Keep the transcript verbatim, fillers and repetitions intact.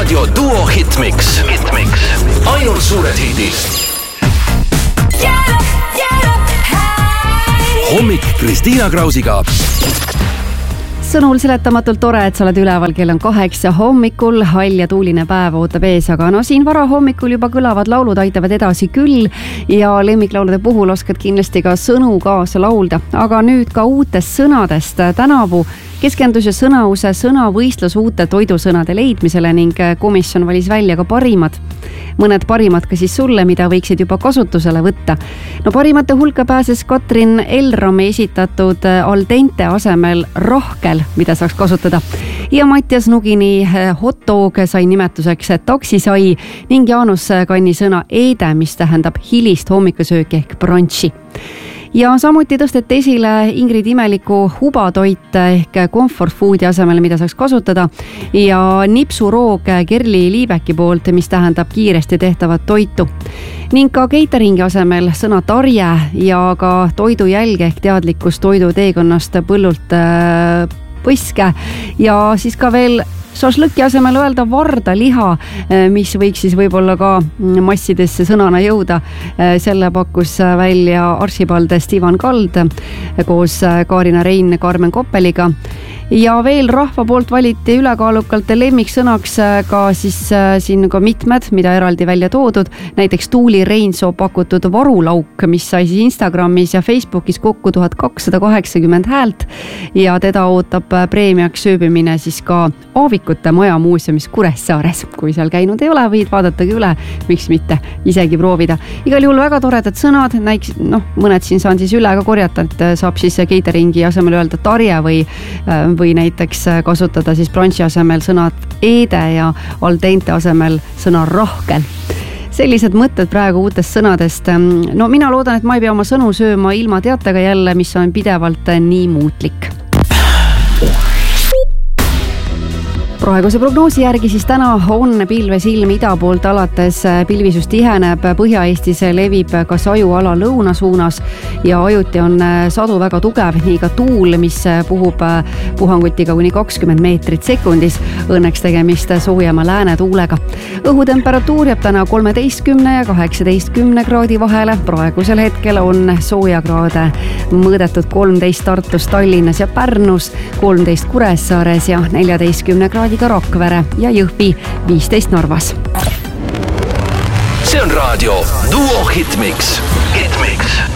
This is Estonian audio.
raadio Duo Hitmix. Hitmix. Ainult suured hidid. Hommik Kristiina Krausiga. Sõnul seletamatult tore, et sa oled üleval, kell on kaheksa hommikul, hall ja tuuline päev ootab ees, aga no siin vara hommikul juba kõlavad laulud aitavad edasi küll ja lemmiklaulude puhul oskad kindlasti ka sõnu kaasa laulda, aga nüüd ka uutest sõnadest. Tänavu keskendus ja sõnause sõnavõistlus uute toidusõnade leidmisele ning komisjon valis välja ka parimad. Mõned parimad ka siis sulle, mida võiksid juba kasutusele võtta. No parimate hulka pääses Katrin Elrami esitatud al dente asemel rohkel, mida saaks kasutada. Ja Mattias Nugini hot dog sai nimetuseks taksisai ning Jaanus Kanni sõna eede, mis tähendab hilist hommikusööki ehk brunchi. Ja samuti tõsteti esile Ingrid Imeliku hubatoit ehk comfort foodi asemel, mida saaks kasutada ja nipsuroog Kerli Liibeki poolt, mis tähendab kiiresti tehtavat toitu. Ning ka cateringi asemel sõna tarje ja ka toidujälg ehk teadlikkus toidu teekonnast põllult põske ja siis ka veel šašlõki asemel öelda vardaliha, mis võiks siis võib-olla ka massidesse sõnana jõuda. Selle pakkus välja Arsipaldest Ivan Kald koos Kaarina Rein Karmen Koppeliga. Ja veel rahva poolt valiti ülekaalukalt lemmiksõnaks ka siis siin ka mitmed, mida eraldi välja toodud. Näiteks Tuuli Reinsoo pakutud varulauk, mis sai siis Instagramis ja Facebookis kokku tuhat kakssada kaheksakümmend häält ja teda ootab preemiaks sööbimine siis ka Aavikute maja muuseumis Kuressaares. Kui seal käinud ei ole, võid vaadatagi üle, miks mitte isegi proovida. Igal juhul väga toredad sõnad, näiks, noh, mõned siin saan siis üle ka korjata, et saab siis cateringi asemel öelda tarje või või näiteks kasutada siis brunchi asemel sõnad eede ja al dente asemel sõna rohkel. Sellised mõtted praegu uutest sõnadest. No mina loodan, et ma ei pea oma sõnu sööma ilma teatega jälle, mis on pidevalt nii muutlik. Praeguse prognoosi järgi siis täna on pilves ilm ida poolt alates pilvisus tiheneb, Põhja-Eestis levib ka sajuala lõuna suunas ja ajuti on sadu väga tugev, nii ka tuul, mis puhub puhangutiga kuni kakskümmend meetrit sekundis, õnneks tegemist soojema lääne tuulega. Õhutemperatuur jääb täna kolmeteistkümne ja kaheksateistkümne kraadi vahele, praegusel hetkel on soojakraade mõõdetud kolmteist Tartus, Tallinnas ja Pärnus, kolmteist Kuressaares ja neljateistkümne kraadi ka Rakvere ja Jõhvi viisteist Narvas. See on raadio Duo Hitmix. Hitmix.